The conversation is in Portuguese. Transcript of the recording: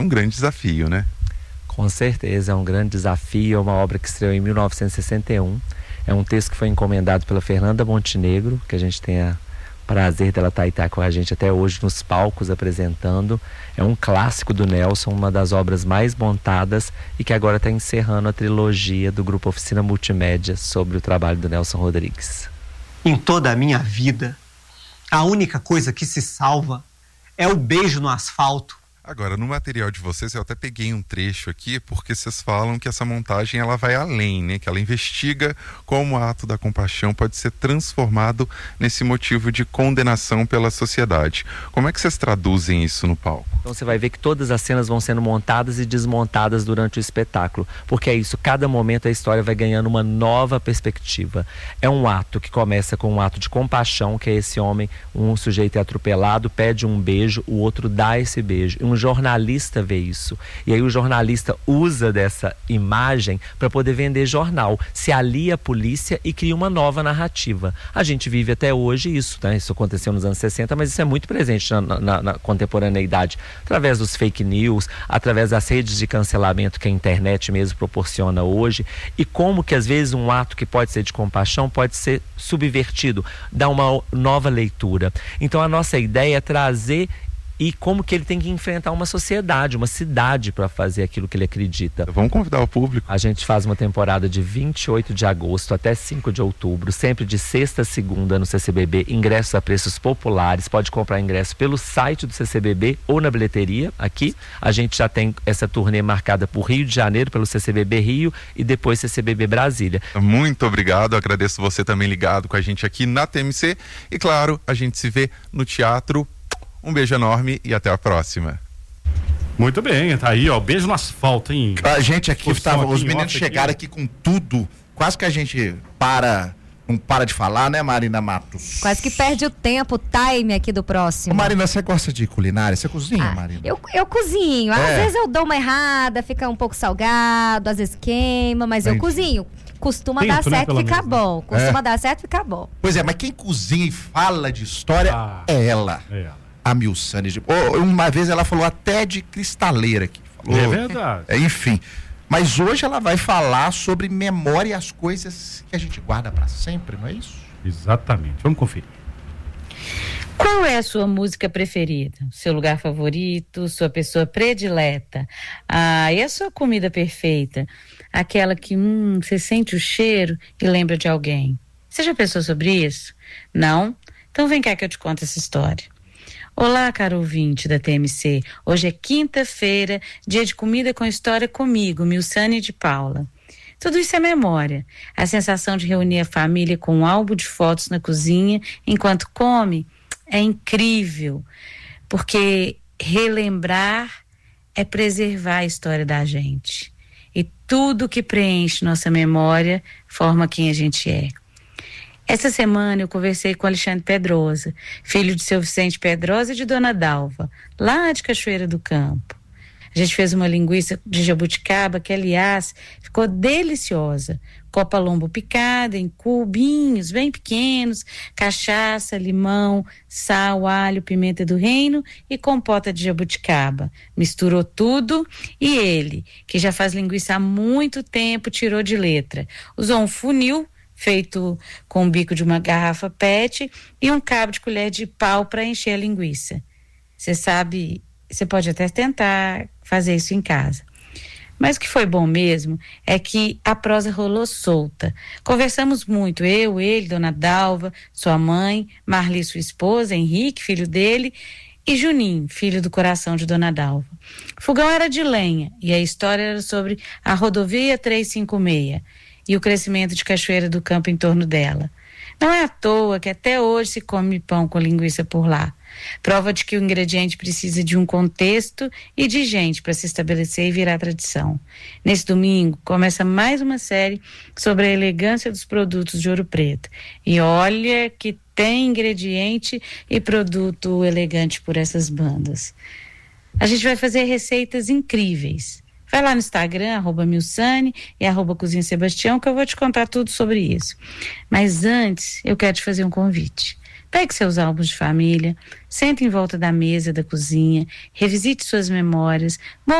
Um grande desafio, né? Com certeza, é um grande desafio, é uma obra que estreou em 1961, é um texto que foi encomendado pela Fernanda Montenegro, que a gente tem a prazer dela estar com a gente até hoje nos palcos apresentando. É um clássico do Nelson, uma das obras mais montadas e que agora está encerrando a trilogia do Grupo Oficina Multimédia sobre o trabalho do Nelson Rodrigues. Em toda a minha vida, a única coisa que se salva é o beijo no asfalto. Agora, no material de vocês, eu até peguei um trecho aqui, porque vocês falam que essa montagem ela vai além, né? Que ela investiga como o ato da compaixão pode ser transformado nesse motivo de condenação pela sociedade. Como é que vocês traduzem isso no palco? Então você vai ver que todas as cenas vão sendo montadas e desmontadas durante o espetáculo, porque é isso, cada momento a história vai ganhando uma nova perspectiva. É um ato que começa com um ato de compaixão, que é esse homem, um sujeito é atropelado, pede um beijo, o outro dá esse beijo. Um jornalista vê isso, e aí o jornalista usa dessa imagem para poder vender jornal, se alia à polícia e cria uma nova narrativa. A gente vive até hoje isso, né? Isso aconteceu nos anos 60, mas isso é muito presente na contemporaneidade, através dos fake news, através das redes de cancelamento que a internet mesmo proporciona hoje, e como que às vezes um ato que pode ser de compaixão pode ser subvertido, dar uma nova leitura. Então a nossa ideia é trazer e como que ele tem que enfrentar uma sociedade, uma cidade para fazer aquilo que ele acredita. Vamos convidar o público. A gente faz uma temporada de 28 de agosto até 5 de outubro, sempre de sexta a segunda no CCBB, ingressos a preços populares. Pode comprar ingresso pelo site do CCBB ou na bilheteria aqui. A gente já tem essa turnê marcada por Rio de Janeiro, pelo CCBB Rio e depois CCBB Brasília. Muito obrigado, agradeço você também ligado com a gente aqui na TMC e claro, a gente se vê no teatro. Um beijo enorme e até a próxima. Muito bem, tá aí, ó, beijo no asfalto, hein? A gente aqui estava, os meninos chegaram aqui com tudo, quase que a gente não para de falar, né, Marina Matos? Quase que perde o tempo, o time aqui do próximo. Ô, Marina, você gosta de culinária? Você cozinha, Marina? Eu cozinho, às vezes eu dou uma errada, fica um pouco salgado, às vezes queima, mas eu cozinho. Costuma dar certo e ficar bom. Costuma dar certo e ficar bom. Pois é, mas quem cozinha e fala de história é ela. A Milsane. Uma vez ela falou até de cristaleira aqui. Falou, é verdade. Enfim. Mas hoje ela vai falar sobre memória e as coisas que a gente guarda para sempre, não é isso? Exatamente. Vamos conferir. Qual é a sua música preferida? Seu lugar favorito? Sua pessoa predileta? E a sua comida perfeita? Aquela que você sente o cheiro e lembra de alguém. Você já pensou sobre isso? Não? Então vem cá que eu te conto essa história. Olá, caro ouvinte da TMC. Hoje é quinta-feira, dia de comida com história comigo, Milsane de Paula. Tudo isso é memória. A sensação de reunir a família com um álbum de fotos na cozinha enquanto come é incrível, porque relembrar é preservar a história da gente. E tudo que preenche nossa memória forma quem a gente é. Essa semana eu conversei com Alexandre Pedrosa, filho de seu Vicente Pedrosa e de Dona Dalva, lá de Cachoeira do Campo. A gente fez uma linguiça de jabuticaba que, aliás, ficou deliciosa. Copa lombo picada em cubinhos bem pequenos, cachaça, limão, sal, alho, pimenta do reino e compota de jabuticaba. Misturou tudo e ele, que já faz linguiça há muito tempo, tirou de letra. Usou um funil feito com o bico de uma garrafa PET e um cabo de colher de pau para encher a linguiça. Você sabe, você pode até tentar fazer isso em casa. Mas o que foi bom mesmo é que a prosa rolou solta. Conversamos muito, eu, ele, Dona Dalva, sua mãe, Marli, sua esposa, Henrique, filho dele, e Juninho, filho do coração de Dona Dalva. O fogão era de lenha e a história era sobre a rodovia 356 e o crescimento de Cachoeira do Campo em torno dela. Não é à toa que até hoje se come pão com linguiça por lá. Prova de que o ingrediente precisa de um contexto e de gente para se estabelecer e virar tradição. Nesse domingo começa mais uma série sobre a elegância dos produtos de Ouro Preto. E olha que tem ingrediente e produto elegante por essas bandas. A gente vai fazer receitas incríveis. Vai lá no Instagram, @Milsane e @Cozinha Sebastião, que eu vou te contar tudo sobre isso. Mas antes, eu quero te fazer um convite. Pegue seus álbuns de família, sente em volta da mesa da cozinha, revisite suas memórias,